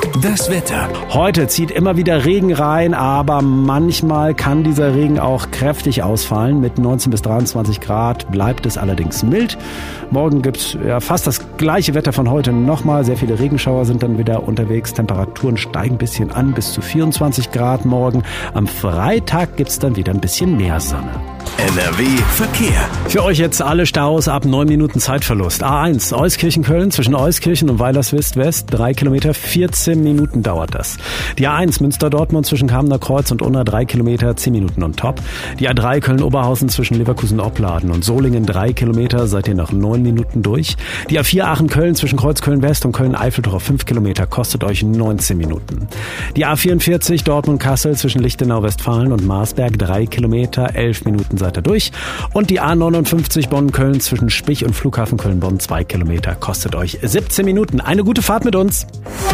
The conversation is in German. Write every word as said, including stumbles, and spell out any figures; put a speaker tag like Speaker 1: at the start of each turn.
Speaker 1: Das Wetter.
Speaker 2: Heute zieht immer wieder Regen rein, aber manchmal kann dieser Regen auch kräftig ausfallen. Mit neunzehn bis dreiundzwanzig Grad bleibt es allerdings mild. Morgen gibt's ja fast das gleiche Wetter von heute nochmal. Sehr viele Regenschauer sind dann wieder unterwegs. Temperaturen steigen ein bisschen an, bis zu vierundzwanzig Grad morgen. Am Freitag gibt's dann wieder ein bisschen mehr Sonne.
Speaker 1: N R W Verkehr.
Speaker 2: Für euch jetzt alle Staus ab neun Minuten Zeitverlust. A eins, Euskirchen-Köln zwischen Euskirchen und Weilerswist-West. drei Kilometer, vierzehn Minuten dauert das. Die A eins Münster-Dortmund zwischen Kamener Kreuz und Unna, drei Kilometer, zehn Minuten on top. Die A drei Köln-Oberhausen zwischen Leverkusen-Opladen und Solingen, drei Kilometer, seid ihr nach neun Minuten durch. Die A vier Aachen-Köln zwischen Kreuz-Köln-West und Köln-Eiffelturm, fünf Kilometer, kostet euch neunzehn Minuten. Die A vierundvierzig Dortmund-Kassel zwischen Lichtenau-Westfalen und Marsberg, drei Kilometer, elf Minuten seid ihr durch. Und die A neunundfünfzig Bonn-Köln zwischen Spich und Flughafen Köln-Bonn, zwei Kilometer, kostet euch siebzehn Minuten. Eine gute Fahrt mit uns.